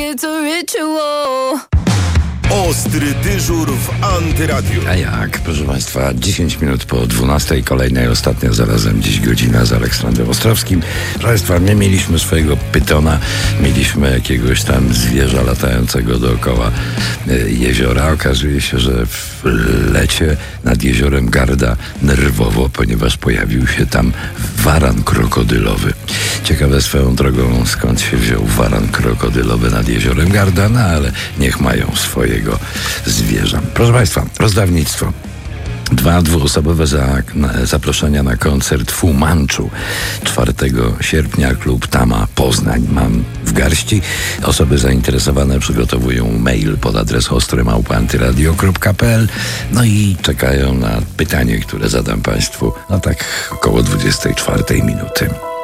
it's a ritual. Ostry dyżur w Antyradiu. A jak, proszę Państwa, 10 minut po 12, kolejna i ostatnia zarazem dziś godzina z Aleksandrem Ostrowskim. Proszę Państwa, my mieliśmy swojego pytona, mieliśmy jakiegoś tam zwierza latającego dookoła jeziora. Okazuje się, że w lecie nad jeziorem Garda nerwowo, ponieważ pojawił się tam waran krokodylowy. Ciekawe swoją drogą, skąd się wziął waran krokodylowy nad jeziorem Garda, no ale niech mają swojego zwierza. Proszę Państwa, rozdawnictwo. 2 dwuosobowe zaproszenia na koncert Fu Manchu 4 sierpnia, klub Tama Poznań. Mam w garści. Osoby zainteresowane przygotowują mail pod adres ostry@antyradio.pl. No i czekają na pytanie, które zadam Państwu tak około 24 minuty.